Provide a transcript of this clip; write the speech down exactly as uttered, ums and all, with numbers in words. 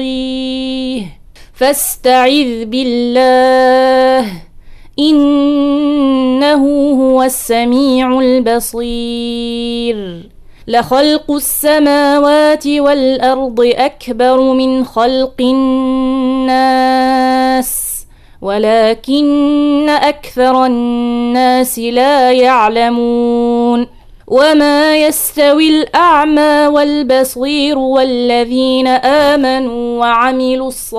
فاستعذ بالله إنه هو السميع البصير. لخلق السماوات والأرض أكبر من خلق الناس ولكن أكثر الناس لا يعلمون. وما يستوي الأعمى والبصير والذين آمنوا وعملوا الصالحات